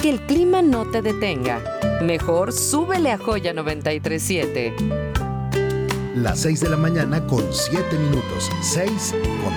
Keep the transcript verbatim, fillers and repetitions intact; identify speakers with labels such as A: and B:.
A: que el clima no te detenga. Mejor súbele a Joya noventa y tres siete.
B: Las seis de la mañana con siete minutos. seis con